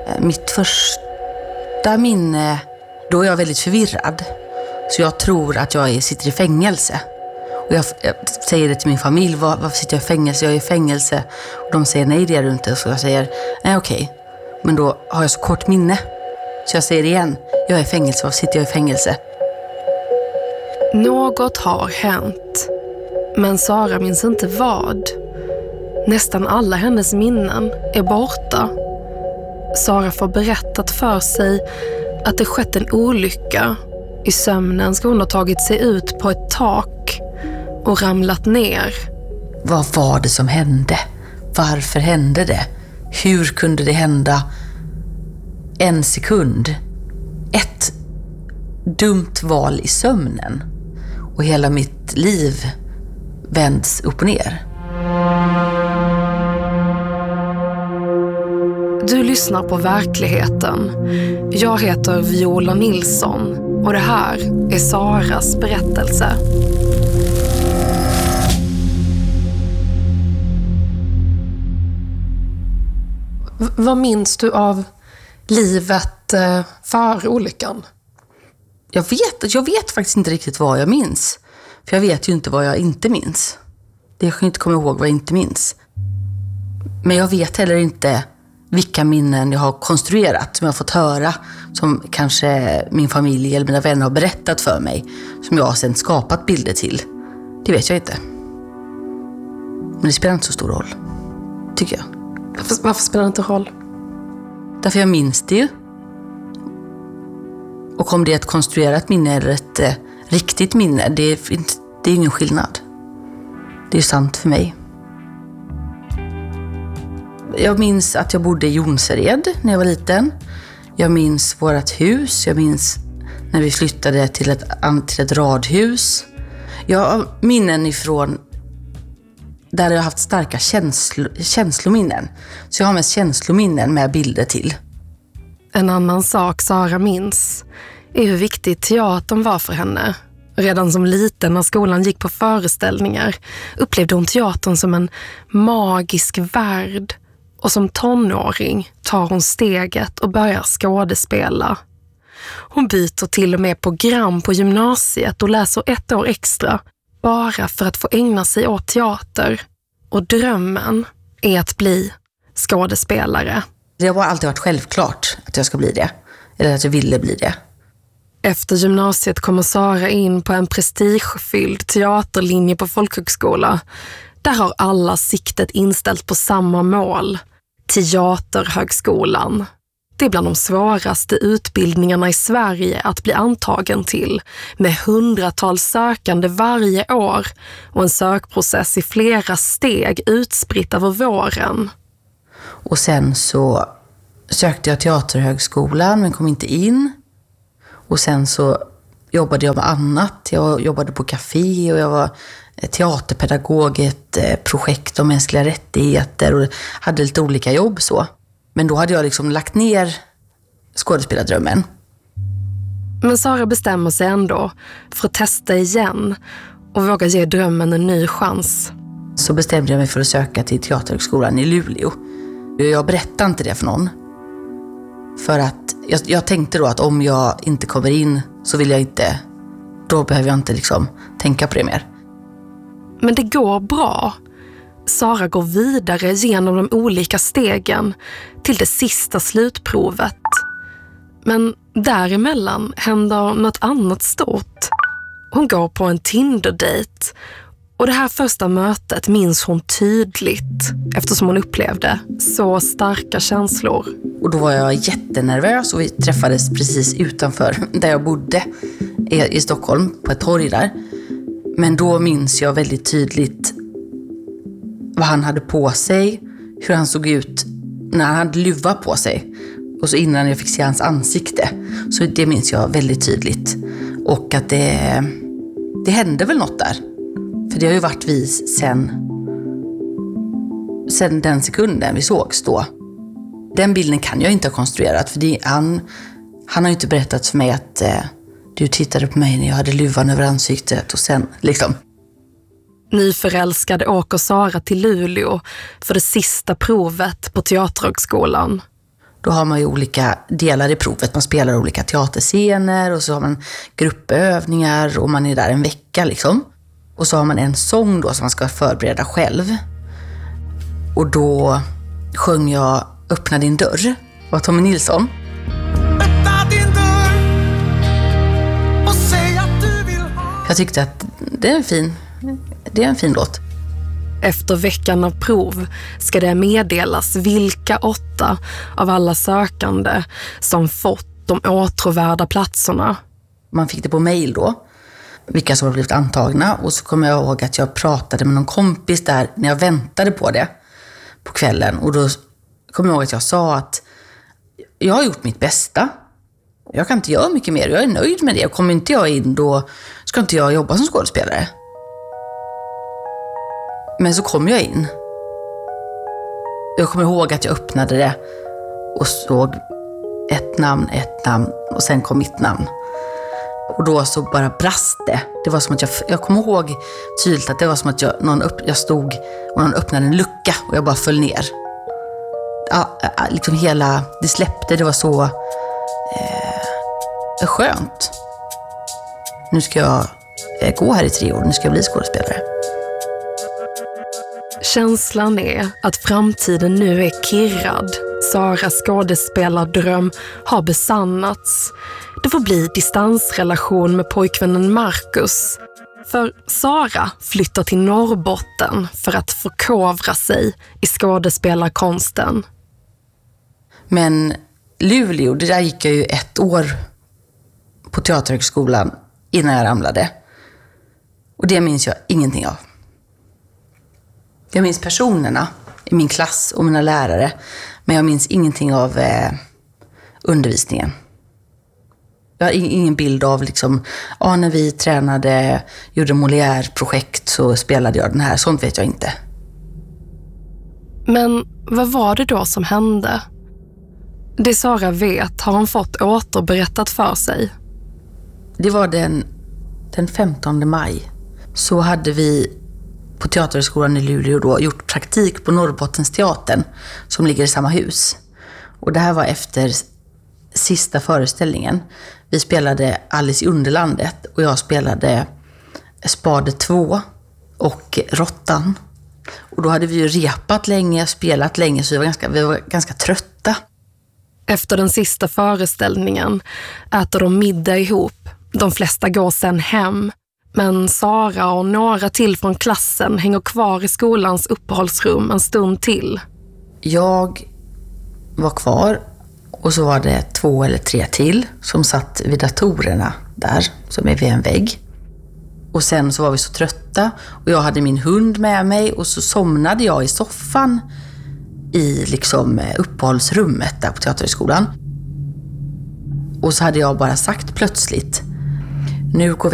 Mitt första minne, då är jag väldigt förvirrad. Så jag tror att jag sitter i fängelse. Och jag säger det till min familj, varför sitter jag i fängelse? Jag är i fängelse. Och de säger nej, det är du inte. Så jag säger, nej okej. Men då har jag så kort minne. Så jag säger det igen, jag är i fängelse, varför sitter jag i fängelse? Något har hänt. Men Sara minns inte vad. Nästan alla hennes minnen är borta. Sara får berättat för sig att det skett en olycka. I sömnen ska hon ha tagit sig ut på ett tak och ramlat ner. Vad var det som hände? Varför hände det? Hur kunde det hända? En sekund. Ett dumt val i sömnen. Och hela mitt liv vänds upp och ner. Du lyssnar på Verkligheten. Jag heter Viola Nilsson och det här är Saras berättelse. Vad minns du av livet före olyckan? Jag vet faktiskt inte riktigt vad jag minns. För jag vet ju inte vad jag inte minns. Jag kan inte komma ihåg vad jag inte minns. Men jag vet heller inte vilka minnen jag har konstruerat, som jag har fått höra, som kanske min familj eller mina vänner har berättat för mig, som jag har sedan skapat bilder till. Det vet jag inte. Men det spelar inte så stor roll, tycker jag. Varför spelar det inte roll? Därför jag minns det ju. Och om det är ett konstruerat minne eller ett riktigt minne, det är ingen skillnad. Det är sant för mig. Jag minns att jag bodde i Jonsered när jag var liten. Jag minns vårt hus. Jag minns när vi flyttade till ett radhus. Jag har minnen ifrån där jag har haft starka känslominnen. Så jag har mest känslominnen med bilder till. En annan sak Sara minns är hur viktig teatern var för henne. Redan som liten när skolan gick på föreställningar upplevde hon teatern som en magisk värld. Och som tonåring tar hon steget och börjar skådespela. Hon byter till och med program på gymnasiet och läser 1 år extra bara för att få ägna sig åt teater. Och drömmen är att bli skådespelare. Det har alltid varit självklart att jag ska bli det. Eller att jag ville bli det. Efter gymnasiet kommer Sara in på en prestigefylld teaterlinje på folkhögskola. Där har alla siktet inställt på samma mål. Teaterhögskolan. Det är bland de svåraste utbildningarna i Sverige att bli antagen till, med 100-tals sökande varje år och en sökprocess i flera steg utspritt över våren. Och sen så sökte jag Teaterhögskolan men kom inte in. Och sen så jobbade jag med annat. Jag jobbade på café och jag var teaterpedagog i ett projekt om mänskliga rättigheter och hade lite olika jobb så. Men då hade jag liksom lagt ner skådespelardrömmen. Men Sara bestämmer sig ändå för att testa igen och våga ge drömmen en ny chans. Så bestämde jag mig för att söka till Teaterhögskolan i Luleå. Jag berättade inte det för någon. För att jag tänkte då att om jag inte kommer in så vill jag inte, då behöver jag inte liksom tänka på det mer. Men det går bra. Sara går vidare genom de olika stegen till det sista slutprovet. Men däremellan händer något annat stort. Hon går på en Tinder-date och det här första mötet minns hon tydligt eftersom hon upplevde så starka känslor. Och då var jag jättenervös och vi träffades precis utanför där jag bodde i Stockholm på ett torg där. Men då minns jag väldigt tydligt vad han hade på sig, hur han såg ut när han hade luva på sig. Och så innan jag fick se hans ansikte. Så det minns jag väldigt tydligt. Och att det hände väl något där. För det har ju varit vi sen den sekunden vi sågs då. Den bilden kan jag inte ha konstruerat. För han har ju inte berättat för mig att du tittade på mig när jag hade luvan över ansiktet. Och sen liksom. Nyförälskade åker Sara till Luleå för det sista provet på Teaterhögskolan. Då har man ju olika delar i provet. Man spelar olika teaterscener och så har man gruppövningar och man är där en vecka liksom. Och så har man en sång då som man ska förbereda själv. Och då sjöng jag Öppna din dörr av Tommy Nilsson. Öppna din dörr och säg att du vill ha. Jag tyckte att det är en fin låt. Efter veckan av prov ska det meddelas vilka 8 av alla sökande som fått de åtråvärda platserna. Man fick det på mejl då, vilka som har blivit antagna. Och så kommer jag ihåg att jag pratade med någon kompis där när jag väntade på det på kvällen. Och då kommer jag ihåg att jag sa att jag har gjort mitt bästa. Jag kan inte göra mycket mer. Jag är nöjd med det. Och kommer inte jag in, då ska inte jag jobba som skådespelare. Men så kom jag in. Jag kommer ihåg att jag öppnade det och såg ett namn och sen kom mitt namn. Och då så bara brast det. Det var som att jag kommer ihåg tydligt att det var som att jag stod och någon öppnade en lucka och jag bara föll ner. Liksom det släppte, det var så skönt. Nu ska jag gå här i 3 år, nu ska jag bli skådespelare. Känslan är att framtiden nu är kirrad. Saras skådespelardröm har besannats. Det får bli distansrelation med pojkvännen Marcus. För Sara flyttar till Norrbotten för att förkovra sig i skådespelarkonsten. Men Luleå, det där gick jag ju 1 år på Teaterhögskolan innan jag ramlade. Och det minns jag ingenting av. Jag minns personerna i min klass och mina lärare. Men jag minns ingenting av undervisningen. Jag har ingen bild av när vi tränade, gjorde Molière-projekt så spelade jag den här. Sånt vet jag inte. Men vad var det då som hände? Det Sara vet har hon fått återberättat för sig. Det var den 15 maj. Så hade vi på Teaterhögskolan i Luleå då gjort praktik på Norrbottensteatern som ligger i samma hus. Och det här var efter sista föreställningen. Vi spelade Alice i Underlandet och jag spelade Spade 2 och Råttan. Och då hade vi ju repat länge, spelat länge, så vi var ganska trötta. Efter den sista föreställningen äter de middag ihop. De flesta går sen hem. Men Sara och några till från klassen hänger kvar i skolans uppehållsrum en stund till. Jag var kvar och så var det 2 eller 3 till som satt vid datorerna där, som är vid en vägg. Och sen så var vi så trötta och jag hade min hund med mig och så somnade jag i soffan i uppehållsrummet där på Teaterhögskolan. Och så hade jag bara sagt plötsligt, nu går